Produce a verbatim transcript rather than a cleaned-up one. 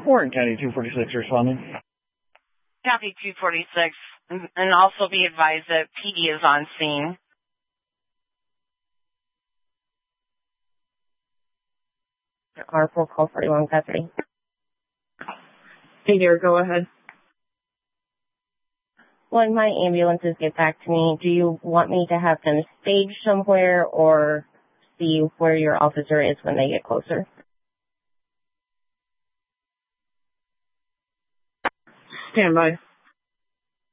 Warren County two forty-six responding. Copy two forty-six. And also be advised that P D is on scene. R four call forty-one custody. Hey dear, go ahead. When my ambulances get back to me, do you want me to have them staged somewhere or see where your officer is when they get closer? Stand by.